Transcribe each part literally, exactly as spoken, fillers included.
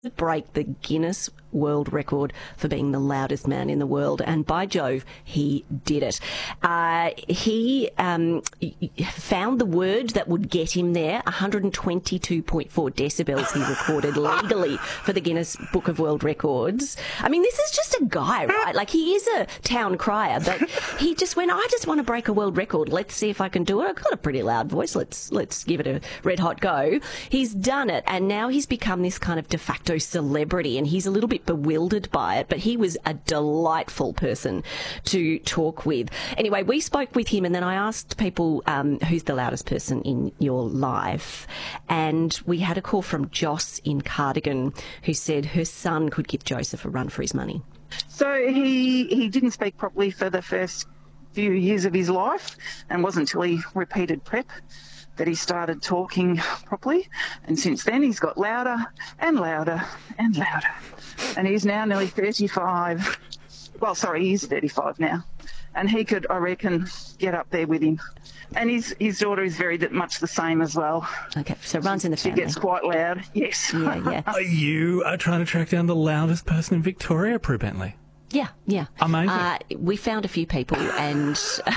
break the Guinness World Record for being the loudest man in the world, and by Jove, he did it. Uh, he um, found the word that would get him there, one hundred twenty-two point four decibels he recorded legally for the Guinness Book of World Records. I mean, this is just a guy, right? Like, he is a town crier, but he just went, I just want to break a world record. Let's see if I can do it. I've got a pretty loud voice. Let's let's give it a red hot go. He's done it, and now he's become this kind of de facto celebrity, and he's a little bit bewildered by it, but he was a delightful person to talk with. Anyway, we spoke with him, and then I asked people um, who's the loudest person in your life, and we had a call from Joss in Cardigan, who said her son could give Joseph a run for his money. So he he didn't speak properly for the first few years of his life, and wasn't until he repeated prep that he started talking properly, and since then he's got louder and louder and louder, and he's now nearly thirty-five. Well, sorry, he's thirty-five now, and he could, I reckon, get up there with him. And his his daughter is very much the same as well. Okay, so it runs in the family. She gets quite loud, yes. Yeah, yeah. Are you uh, trying to track down the loudest person in Victoria, Prue Bentley? Yeah, yeah. Amazing. Uh, we found a few people, and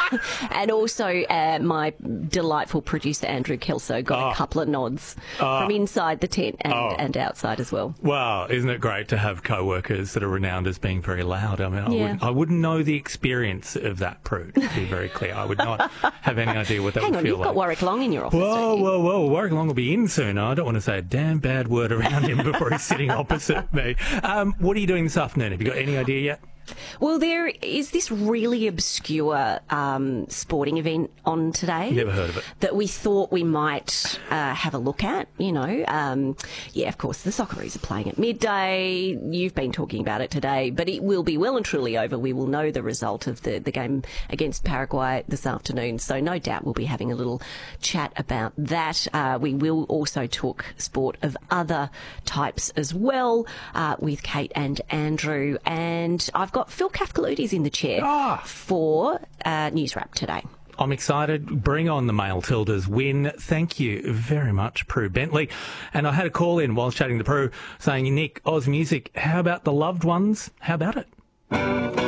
and also uh, my delightful producer Andrew Kelso got oh. a couple of nods oh. from inside the tent and, oh. and outside as well. Wow, isn't it great to have co-workers that are renowned as being very loud? I mean, I, Yeah. wouldn't, I wouldn't know the experience of that, Prue, to be very clear. I would not have any idea what that Hang would on, feel you've like. got Warwick Long in your office, Whoa, don't you? whoa, whoa. Warwick Long will be in soon. I don't want to say a damn bad word around him before he's sitting opposite me. Um, what are you doing this afternoon? Have you got any idea yet? Well, there is this really obscure um, sporting event on today. Never heard of it. That we thought we might uh, have a look at, you know. Um, yeah, of course, the Socceroos are playing at midday. You've been talking about it today, but it will be well and truly over. We will know the result of the, the game against Paraguay this afternoon, so no doubt we'll be having a little chat about that. Uh, we will also talk sport of other types as well uh, with Kate and Andrew, and I've got Phil Kafkalutis in the chair Ah. for uh, News Wrap today. I'm excited. Bring on the Male Tildas win. Thank you very much, Prue Bentley. And I had a call in while chatting to Prue saying, Nick, Oz Music, how about the loved ones? How about it?